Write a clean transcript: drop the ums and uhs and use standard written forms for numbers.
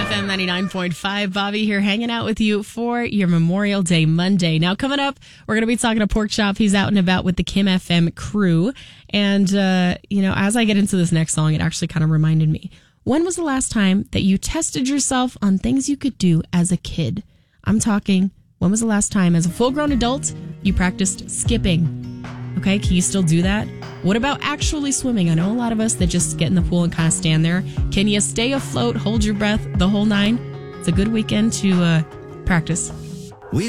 FM 99.5. Bobby here hanging out with you for your Memorial Day Monday. Now, coming up, we're going to be talking to Pork Chop. He's out and about with the Kim FM crew. And, as I get into this next song, it actually kind of reminded me. When was the last time that you tested yourself on things you could do as a kid? I'm talking, when was the last time as a full-grown adult you practiced skipping? Okay, can you still do that? What about actually swimming? I know a lot of us that just get in the pool and kind of stand there. Can you stay afloat, hold your breath the whole nine? It's a good weekend to practice